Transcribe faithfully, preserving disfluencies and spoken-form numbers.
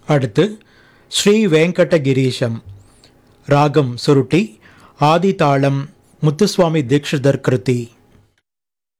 அடுத்து ஸ்ரீ வெங்கடகிரீஷம், ராகம் சுருட்டி, ஆதி தாளம் முத்துசுவாமி தீக்ஷிதர் கிருதி.